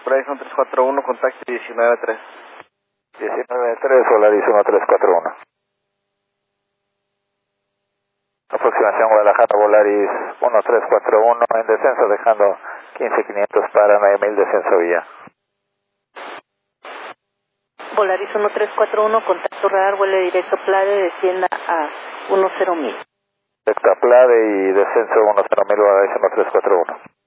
Bryson 341, contacto 19-3. 19-3, Volaris 1341. Aproximación Guadalajara, Volaris 1341 en descenso, dejando 15.500 para 9.000, descenso vía. Volaris 1341, contacto radar, vuelo directo Plade, descienda a 10.000. Directo a Plade y descenso 10.000, Volaris 1341.